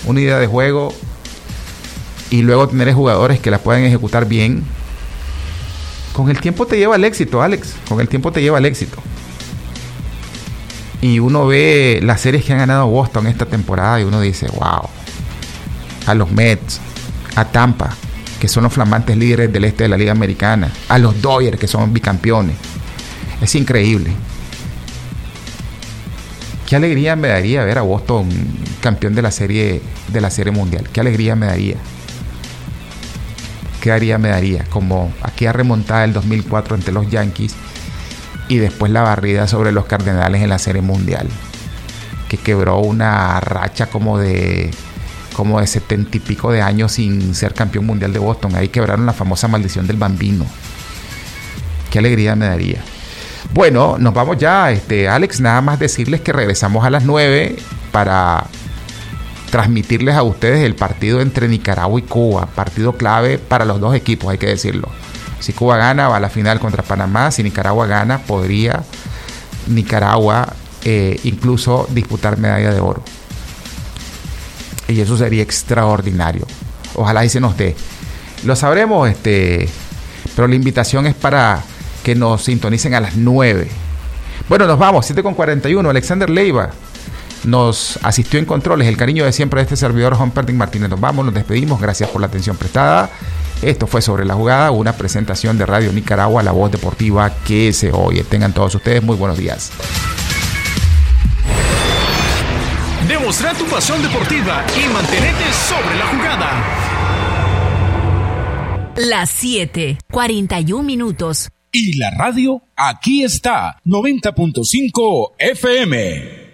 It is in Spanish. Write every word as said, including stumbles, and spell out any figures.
una idea de juego y luego tener jugadores que la puedan ejecutar bien, con el tiempo te lleva al éxito, Alex. Con el tiempo te lleva al éxito. Y uno ve las series que han ganado Boston esta temporada y uno dice, wow. A los Mets, a Tampa, que son los flamantes líderes del este de la Liga Americana, a los Dodgers, que son bicampeones. Es increíble. Qué alegría me daría ver a Boston campeón de la serie de la serie mundial. Qué alegría me daría. Qué alegría me daría. Como aquella remontada del dos mil cuatro ante los Yankees y después la barrida sobre los Cardenales en la serie mundial, que quebró una racha como de como de setenta y pico de años sin ser campeón mundial de Boston. Ahí quebraron la famosa maldición del bambino. Qué alegría me daría. Bueno, nos vamos ya, este, Alex, nada más decirles que regresamos a las nueve para transmitirles a ustedes el partido entre Nicaragua y Cuba, partido clave para los dos equipos, hay que decirlo. Si Cuba gana, va a la final contra Panamá. Si Nicaragua gana, podría Nicaragua eh, incluso disputar medalla de oro. Y eso sería extraordinario. Ojalá y se nos dé. Lo sabremos, este, pero la invitación es para que nos sintonicen a las nueve. Bueno, nos vamos, siete con cuarenta y uno. Alexander Leiva nos asistió en controles. El cariño de siempre de este servidor, Juan Perdín Martínez. Nos vamos, nos despedimos. Gracias por la atención prestada. Esto fue Sobre la Jugada, una presentación de Radio Nicaragua, la voz deportiva que se oye. Tengan todos ustedes muy buenos días. Demostrar tu pasión deportiva y mantenerte sobre la jugada. Las siete, cuarenta y un minutos. Y la radio aquí está, noventa punto cinco F M.